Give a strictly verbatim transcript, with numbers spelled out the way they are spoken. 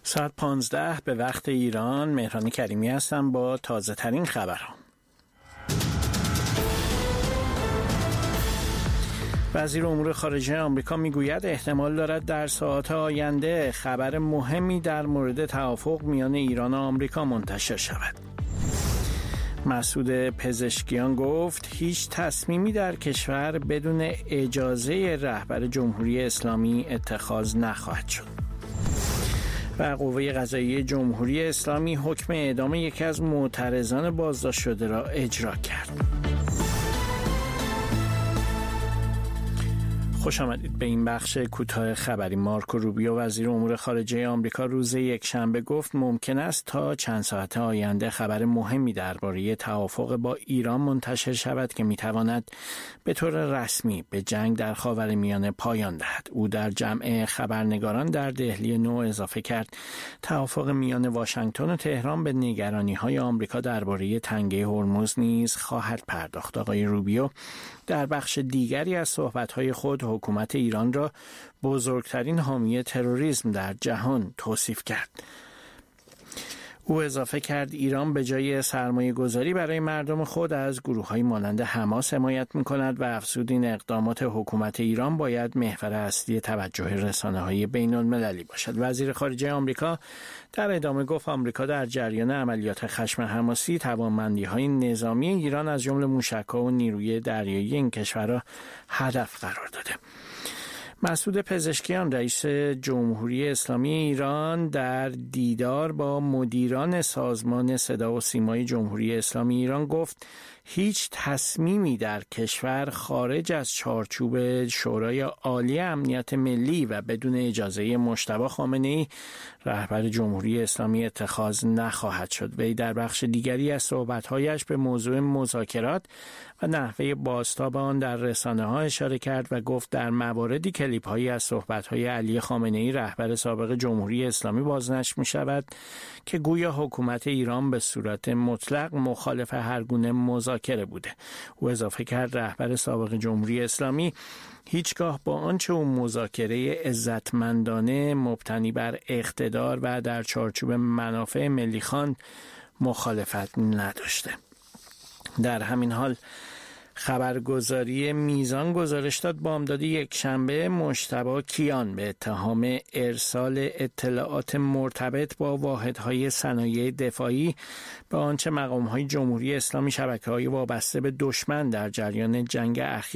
ساعت پانزده به وقت ایران. مهران کریمی هستم با تازه ترین خبرها. وزیر امور خارجه آمریکا میگوید احتمال دارد در ساعات آینده خبر مهمی در مورد توافق میان ایران و آمریکا منتشر شود. مسعود پزشکیان گفت هیچ تصمیمی در کشور بدون اجازه رهبر جمهوری اسلامی اتخاذ نخواهد شد. و قوه قضاییه جمهوری اسلامی حکم اعدام یکی از معترضان بازداشت شده را اجرا کرد. خوش آمدید به این بخش کوتاه خبری. مارکو روبیو وزیر امور خارجه آمریکا روز یکشنبه گفت ممکن است تا چند ساعت آینده خبر مهمی درباره توافق با ایران منتشر شود که میتواند به طور رسمی به جنگ در خاورمیانه پایان دهد. او در جمع خبرنگاران در دهلی نو اضافه کرد توافق میان واشنگتن و تهران به نگرانی‌های آمریکا درباره تنگه هرمز نیز خواهد پرداخت. آقای روبیو در بخش دیگری از صحبت‌های خود حکومت ایران را بزرگترین حامی تروریسم در جهان توصیف کرد. او اضافه کرد ایران به جای سرمایه گذاری برای مردم خود از گروه‌های مانند حماس حمایت می‌کند و افزود این اقدامات حکومت ایران باید محور اصلی توجه رسانه‌های بین‌المللی باشد. وزیر خارجه آمریکا در ادامه گفت آمریکا در جریان عملیات خشم حماسی توانمندی‌های نظامی ایران از جمله موشک‌ها و نیروی دریایی این کشور را هدف قرار داده. مسعود پزشکیان رئیس جمهوری اسلامی ایران در دیدار با مدیران سازمان صدا و سیمای جمهوری اسلامی ایران گفت هیچ تصمیمی در کشور خارج از چارچوب شورای عالی امنیت ملی و بدون اجازه مجتبی خامنه‌ای رهبر جمهوری اسلامی اتخاذ نخواهد شد. وی در بخش دیگری از صحبت‌هایش به موضوع مذاکرات و نحوه بازتاب آن در رسانه‌ها اشاره کرد و گفت در مواردی کلیپ‌هایی از صحبت‌های علی خامنه‌ای رهبر سابق جمهوری اسلامی بازنشر می‌شود که گویا حکومت ایران به صورت مطلق مخالف هر گونه مذاکره بوده. او اضافه کرد رهبر سابق جمهوری اسلامی هیچگاه با آنچه او مذاکره عزتمندانه مبتنی بر اقتدار و در چارچوب منافع ملی خواند مخالفت نداشته. در همین حال خبرگزاری میزان گزارش داد بامداد یکشنبه مجتبی کیان به اتهام ارسال اطلاعات مرتبط با واحدهای صنایع دفاعی به آنچه مقام‌های جمهوری اسلامی شبکه‌های وابسته به دشمن در جریان جنگ اخیر